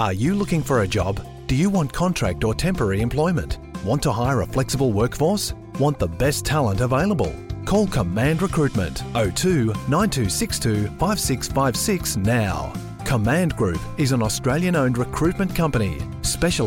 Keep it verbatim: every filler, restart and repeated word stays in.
Are you looking for a job? Do you want contract or temporary employment? Want to hire a flexible workforce? Want the best talent available? Call Command Recruitment oh two nine two six two five six five six now. Command Group is an Australian-owned recruitment company specialising